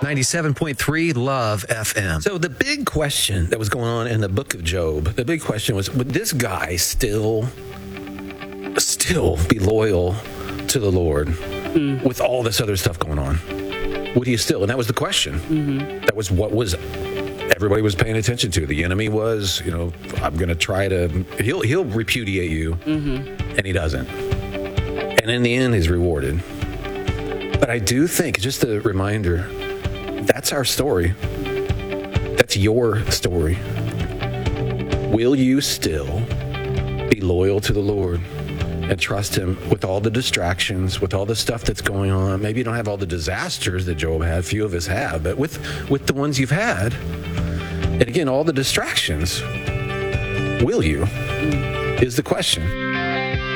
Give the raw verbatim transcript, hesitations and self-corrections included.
ninety-seven point three Love F M. So the big question that was going on in the book of Job, the big question was, would this guy still, still be loyal to the Lord mm. with all this other stuff going on? Would he still? And that was the question. Mm-hmm. That was what was everybody was paying attention to. The enemy was, you know, I'm going to try to, he'll he'll repudiate you, mm-hmm. and he doesn't. And in the end, he's rewarded. But I do think, just a reminder, that's our story. That's your story. Will you still be loyal to the Lord and trust him with all the distractions, with all the stuff that's going on? Maybe you don't have all the disasters that Job had. Few of us have. But with, with the ones you've had, and again, all the distractions, will you, is the question.